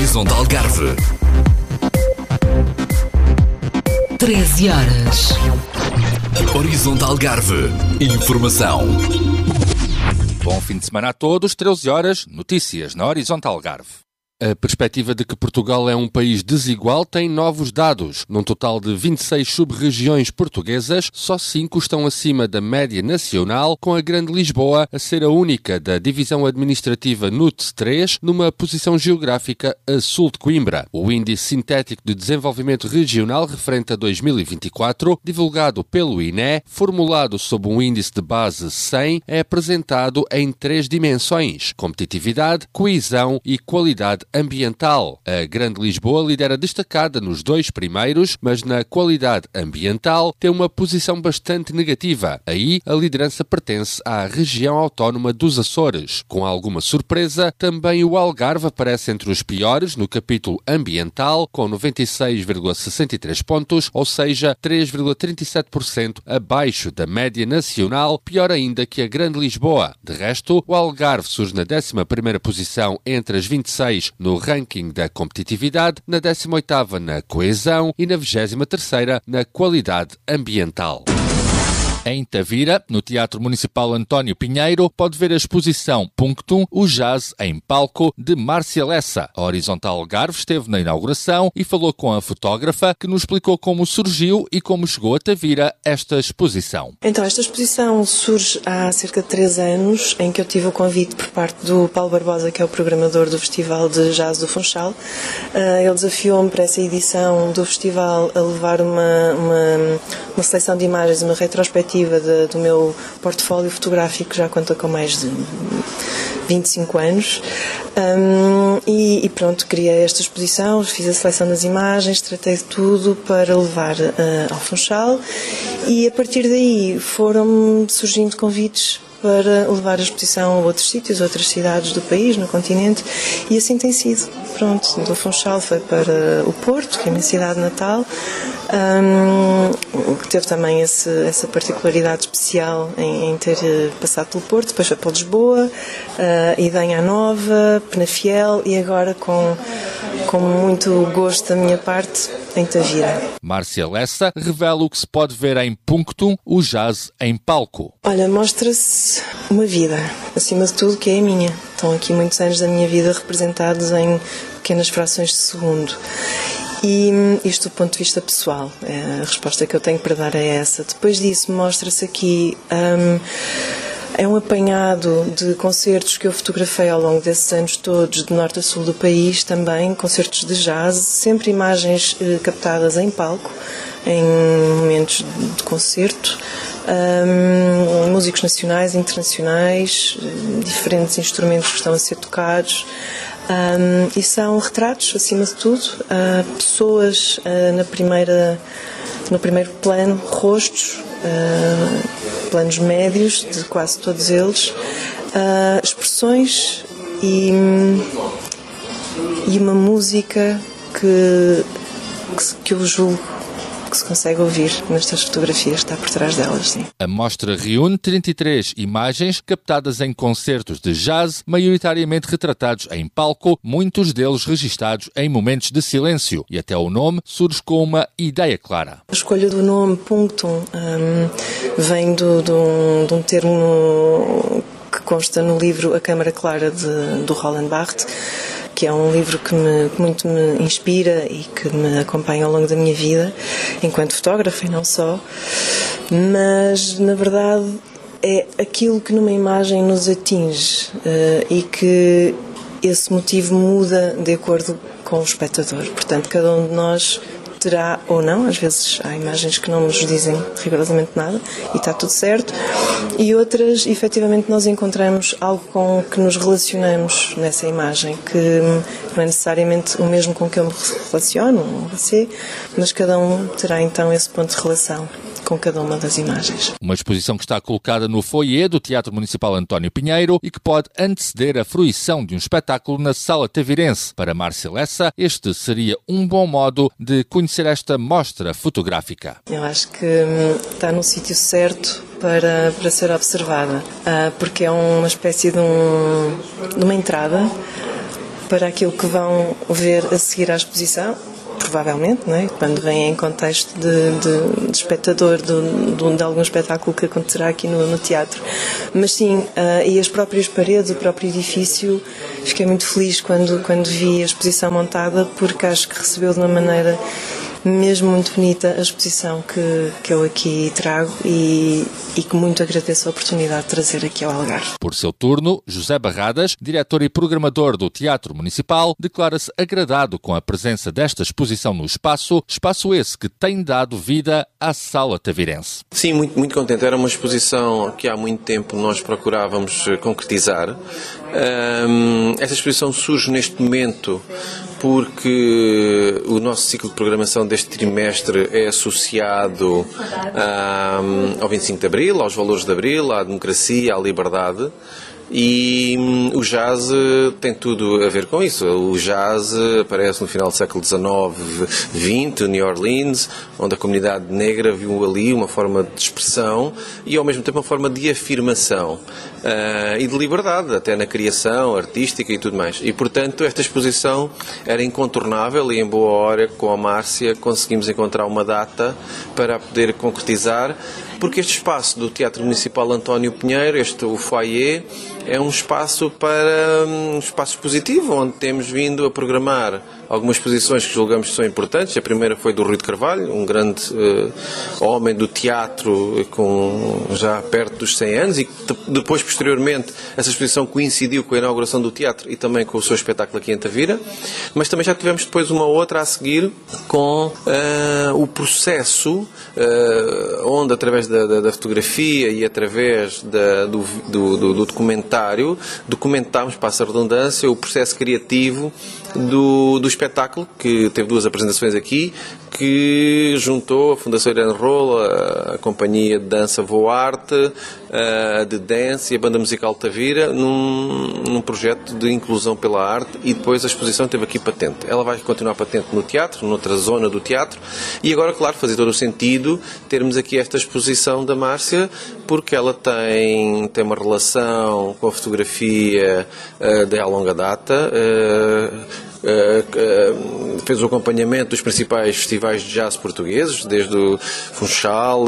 Horizonte Algarve. 13 horas. Horizonte Algarve. Informação. Bom fim de semana a todos. 13 horas, notícias na Horizonte Algarve. A perspectiva de que Portugal é um país desigual tem novos dados. Num total de 26 sub-regiões portuguesas, só 5 estão acima da média nacional, com a Grande Lisboa a ser a única da divisão administrativa NUTS 3 numa posição geográfica a sul de Coimbra. O Índice Sintético de Desenvolvimento Regional referente a 2024, divulgado pelo INE, formulado sob um índice de base 100, é apresentado em 3 dimensões: competitividade, coesão e qualidade ambiental. A Grande Lisboa lidera destacada nos 2 primeiros, mas na qualidade ambiental tem uma posição bastante negativa. Aí a liderança pertence à região autónoma dos Açores. Com alguma surpresa, também o Algarve aparece entre os piores no capítulo ambiental, com 96,63 pontos, ou seja, 3,37% abaixo da média nacional, pior ainda que a Grande Lisboa. De resto, o Algarve surge na 11ª posição entre as 26 no ranking da competitividade, na 18ª na coesão e na 23ª na qualidade ambiental. Em Tavira, no Teatro Municipal António Pinheiro, pode ver a exposição Punctum, o Jazz em Palco, de Márcia Lessa. A Horizonte Algarve esteve na inauguração e falou com a fotógrafa, que nos explicou como surgiu e como chegou a Tavira esta exposição. Então, esta exposição surge há cerca de 3 anos, em que eu tive o convite por parte do Paulo Barbosa, que é o programador do Festival de Jazz do Funchal. Ele desafiou-me para essa edição do festival a levar uma seleção de imagens, uma retrospectiva do meu portfólio fotográfico, que já conta com mais de 25 anos. E pronto, criei esta exposição, fiz a seleção das imagens, tratei de tudo para levar ao Funchal, e a partir daí foram surgindo convites para levar a exposição a outros sítios, outras cidades do país, no continente, e assim tem sido. Pronto, do Funchal foi para o Porto, que é a minha cidade natal, que teve também essa particularidade especial em ter passado pelo Porto, depois foi para Lisboa, Idanha Nova, Penafiel, e agora com muito gosto da minha parte, em Tavira. Márcia Lessa revela o que se pode ver em Punctum, o Jazz em Palco. Olha, mostra-se uma vida, acima de tudo, que é a minha. Estão aqui muitos anos da minha vida representados em pequenas frações de segundo. E isto do ponto de vista pessoal, a resposta que eu tenho para dar é essa. Depois disso, mostra-se aqui... É um apanhado de concertos que eu fotografei ao longo desses anos todos, de norte a sul do país também, concertos de jazz, sempre imagens captadas em palco, em momentos de concerto, músicos nacionais, internacionais, diferentes instrumentos que estão a ser tocados. E são retratos, acima de tudo, pessoas no primeiro plano, rostos, planos médios de quase todos eles, expressões e uma música que eu julgo que se consegue ouvir nestas fotografias, está por trás delas, sim. A mostra reúne 33 imagens captadas em concertos de jazz, maioritariamente retratados em palco, muitos deles registados em momentos de silêncio, e até o nome surge com uma ideia clara. A escolha do nome Punctum vem de um termo que consta no livro A Câmara Clara do Roland Barthes, que é um livro que muito me inspira e que me acompanha ao longo da minha vida, enquanto fotógrafa e não só, mas na verdade é aquilo que numa imagem nos atinge e que esse motivo muda de acordo com o espectador. Portanto, cada um de nós terá ou não, às vezes há imagens que não nos dizem rigorosamente nada e está tudo certo, e outras, efetivamente, nós encontramos algo com que nos relacionamos nessa imagem, que não é necessariamente o mesmo com que eu me relaciono, ou você, mas cada um terá então esse ponto de relação com cada uma das imagens. Uma exposição que está colocada no foyer do Teatro Municipal António Pinheiro e que pode anteceder a fruição de um espetáculo na Sala Tavirense. Para Márcia Lessa, este seria um bom modo de conhecer esta mostra fotográfica. Eu acho que está no sítio certo para ser observada, porque é uma espécie de uma entrada para aquilo que vão ver a seguir à exposição, provavelmente, não é? Quando vêm em contexto de espectador de algum espetáculo que acontecerá aqui no teatro. Mas sim, e as próprias paredes, o próprio edifício, fiquei muito feliz quando vi a exposição montada, porque acho que recebeu de uma maneira mesmo muito bonita a exposição que eu aqui trago e que muito agradeço a oportunidade de trazer aqui ao Algarve. Por seu turno, José Barradas, diretor e programador do Teatro Municipal, declara-se agradado com a presença desta exposição no espaço esse que tem dado vida à Sala Tavirense. Sim, muito, muito contente. Era uma exposição que há muito tempo nós procurávamos concretizar. Esta exposição surge neste momento porque o nosso ciclo de programação deste trimestre é associado ao 25 de Abril, aos valores de Abril, à democracia, à liberdade. E o jazz tem tudo a ver com isso. O jazz aparece no final do século XIX, XX, New Orleans, onde a comunidade negra viu ali uma forma de expressão e ao mesmo tempo uma forma de afirmação e de liberdade, até na criação artística e tudo mais. E portanto esta exposição era incontornável e em boa hora com a Márcia conseguimos encontrar uma data para poder concretizar, porque este espaço do Teatro Municipal António Pinheiro, o foyer, é um espaço expositivo, onde temos vindo a programar algumas exposições que julgamos que são importantes. A primeira foi do Rui de Carvalho, um grande homem do teatro já perto dos 100 anos, e depois, posteriormente, essa exposição coincidiu com a inauguração do teatro e também com o seu espetáculo aqui em Tavira, mas também já tivemos depois uma outra a seguir com o processo, onde através da fotografia e através do documentário, documentámos, passa a redundância, o processo criativo do espetáculo, que teve 2 apresentações aqui, que juntou a Fundação Irene Rola, a Companhia de Dança Voarte, de Dance e a Banda Musical Tavira, num projeto de inclusão pela arte, e depois a exposição teve aqui patente. Ela vai continuar patente no teatro, noutra zona do teatro, e agora, claro, fazia todo o sentido termos aqui esta exposição da Márcia, porque ela tem uma relação com a fotografia de há longa data, fez o acompanhamento dos principais festivais de jazz portugueses, desde o Funchal,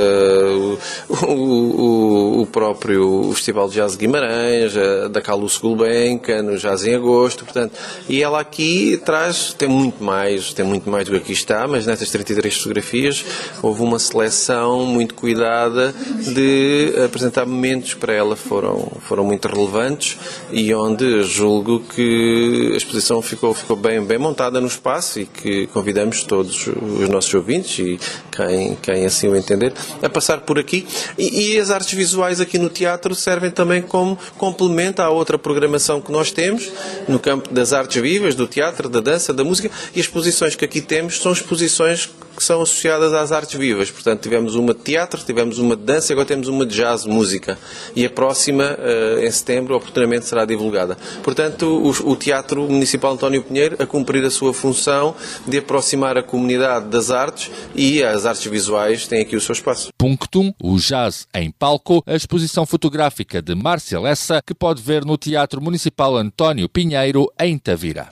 o próprio Festival de Jazz de Guimarães, da Calouste Gulbenkian, no Jazz em Agosto, portanto, e ela aqui tem muito mais do que aqui está, mas nestas 33 fotografias houve uma seleção muito cuidada de apresentar momentos que para ela foram muito relevantes e onde julgo que a exposição ficou bem montada no espaço, e que convidamos todos os nossos ouvintes e quem assim o entender a passar por aqui. E as artes visuais aqui no teatro servem também como complemento à outra programação que nós temos no campo das artes vivas, do teatro, da dança, da música, e as exposições que aqui temos são exposições que são associadas às artes vivas. Portanto, tivemos uma de teatro, tivemos uma de dança e agora temos uma de jazz, música. E a próxima, em setembro, oportunamente será divulgada. Portanto, o Teatro Municipal António Pinheiro a cumprir a sua função de aproximar a comunidade das artes, e as artes visuais têm aqui o seu espaço. Punctum, o jazz em palco, a exposição fotográfica de Márcia Lessa, que pode ver no Teatro Municipal António Pinheiro, em Tavira.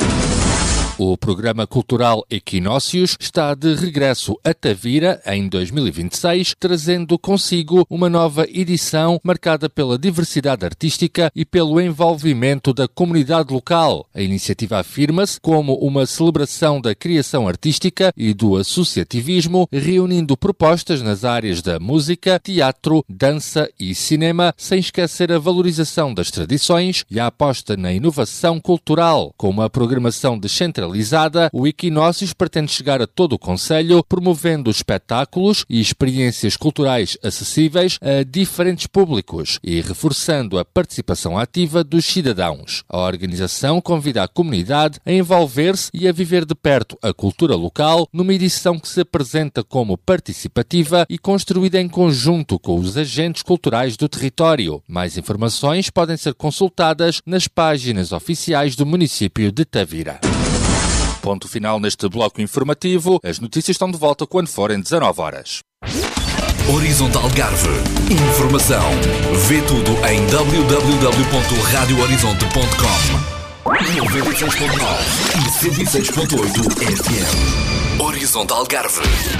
O programa cultural Equinócios está de regresso a Tavira em 2026, trazendo consigo uma nova edição marcada pela diversidade artística e pelo envolvimento da comunidade local. A iniciativa afirma-se como uma celebração da criação artística e do associativismo, reunindo propostas nas áreas da música, teatro, dança e cinema, sem esquecer a valorização das tradições e a aposta na inovação cultural. Com uma programação descentralizada, o Equinócios pretende chegar a todo o concelho, promovendo espetáculos e experiências culturais acessíveis a diferentes públicos e reforçando a participação ativa dos cidadãos. A organização convida a comunidade a envolver-se e a viver de perto a cultura local, numa edição que se apresenta como participativa e construída em conjunto com os agentes culturais do território. Mais informações podem ser consultadas nas páginas oficiais do município de Tavira. Ponto final neste bloco informativo. As notícias estão de volta quando forem 19 horas. Horizonte Algarve. Informação. Vê tudo em www.radiohorizonte.com. 96.9 e 106.8 FM. Horizontal Algarve.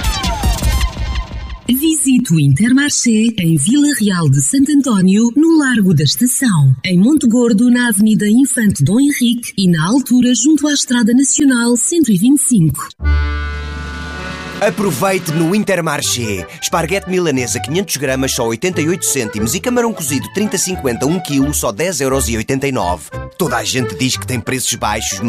Visite o Intermarché em Vila Real de Santo António, no Largo da Estação. Em Monte Gordo, na Avenida Infante Dom Henrique e na altura junto à Estrada Nacional 125. Aproveite no Intermarché. Esparguete milanesa 500 gramas só 88 cêntimos e camarão cozido 30,50 1 kg só 10,89 €. Toda a gente diz que tem preços baixos,